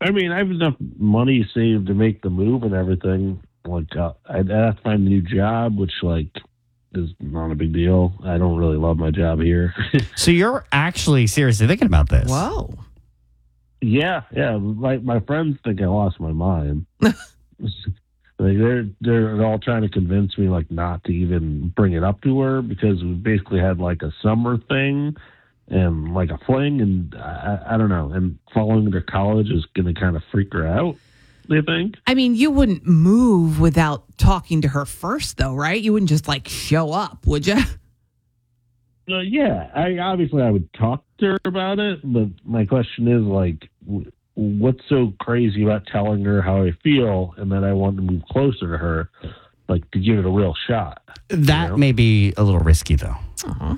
I mean, I have enough money saved to make the move and everything. Like, I'd have to find a new job, which, like, is not a big deal. I don't really love my job here. So you're actually seriously thinking about this? Whoa. Yeah. My friends think I lost my mind. Like they're all trying to convince me like not to even bring it up to her because we basically had like a summer thing and like a fling, and I don't know. And following her to college is going to kind of freak her out. They think. I mean, you wouldn't move without talking to her first, though, right? You wouldn't just like show up, would you? Yeah, I would talk to her about it, but my question is like, what's so crazy about telling her how I feel and that I want to move closer to her, like to give it a real shot? That may be a little risky, though. Uh-huh.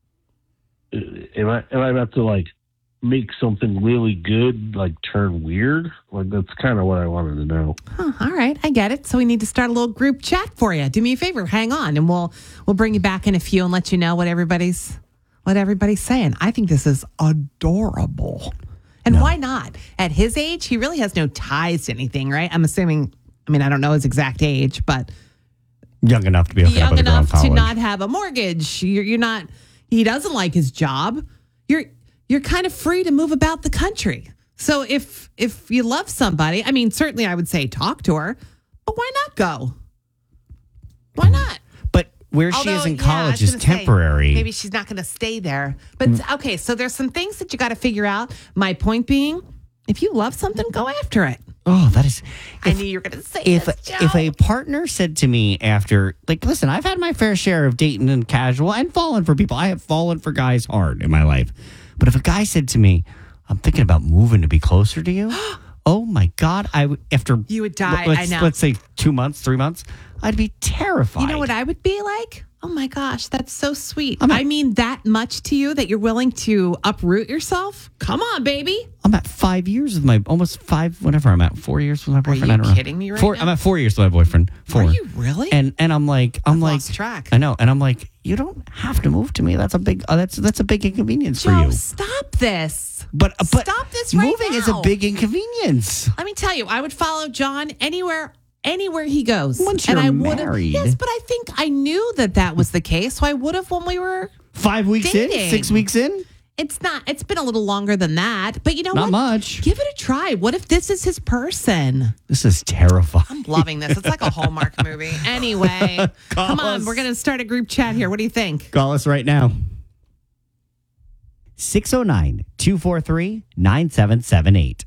Am I about to like make something really good like turn weird? Like that's kind of what I wanted to know. Huh, all right, I get it. So we need to start a little group chat for you. Do me a favor, hang on, and we'll bring you back in a few and let you know what everybody's saying. I think this is adorable. And why not? At his age, he really has no ties to anything, right? I'm assuming. I mean, I don't know his exact age, but Young enough to be okay young with enough college. to not have a mortgage. You're not. He doesn't like his job. You're kind of free to move about the country. So if you love somebody, I mean, certainly I would say talk to her, but why not go? Why not? But where she is in Although, college I was is gonna say, maybe maybe she's not going to stay there. But okay, so there's some things that you got to figure out. My point being, if you love something, go after it. Oh, that is. I knew you were going to say If this, Joe. if a partner said to me after, like, listen, I've had my fair share of dating and casual and fallen for people. I have fallen for guys hard in my life. But if a guy said to me, I'm thinking about moving to be closer to you. Oh my God. After You would die. Let's, I know. Let's say 2 months, 3 months. I'd be terrified. You know what I would be like? Oh my gosh, that's so sweet. I'm I mean that much to you that you're willing to uproot yourself? Come on, baby. I'm at 5 years with my, almost 5, whatever I'm at, 4 years with my boyfriend. you I don't know. kidding me right now? I'm at 4 years with my boyfriend. 4. Are you really? And I'm like, lost track. I know. And I'm like, you don't have to move to me. That's a big, that's a big inconvenience for Joe, you. stop this. But Stop this right moving is a now. big inconvenience. Let me tell you, I would follow John anywhere he goes. Once and you're I would've- married. Yes, but I think I knew that was the case. So I would have when we were 5 weeks dating. in, 6 weeks in, It's been a little longer than that. But you know not what? much. Give it a try. What if this is his person? This is terrifying. I'm loving this. It's like a Hallmark movie. Anyway, come on. us. We're going to start a group chat here. What do you think? Call us right now. 609-243-9778.